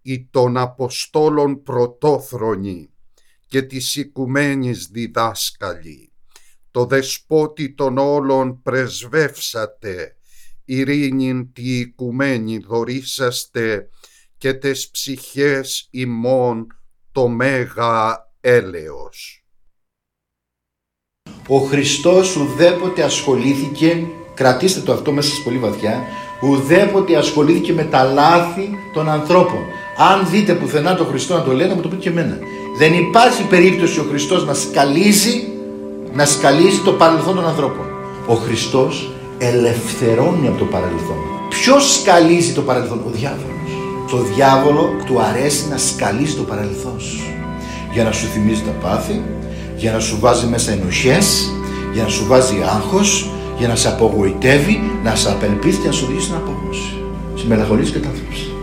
οι των Αποστόλων πρωτόθρονοι και της οικουμένης διδάσκαλοι, το δεσπότη των όλων πρεσβεύσατε, ειρήνην τη οικουμένη δωρήσαστε και τες ψυχές ημών το μέγα έλεος. Ο Χριστός ουδέποτε ασχολήθηκε, κρατήστε το αυτό μέσα σας πολύ βαθιά, ουδέποτε ασχολήθηκε με τα λάθη των ανθρώπων. Αν δείτε πουθενά τον Χριστό να το λένε, μου το πείτε και εμένα. Δεν υπάρχει περίπτωση ο Χριστός να σκαλίζει το παρελθόν των ανθρώπων. Ο Χριστός ελευθερώνει από το παρελθόν. Ποιος σκαλίζει το παρελθόν? Ο διάβολος. Το διάβολο του αρέσει να σκαλίζει το παρελθόν σου. Για να σου θυμίζει τα πάθη, για να σου βάζει μέσα ενοχές, για να σου βάζει άγχος, για να σε απογοητεύει, να σε απελπίσει και να σου οδηγήσει στην απόγνωση, στη μελαγχολία και τα θλίψη.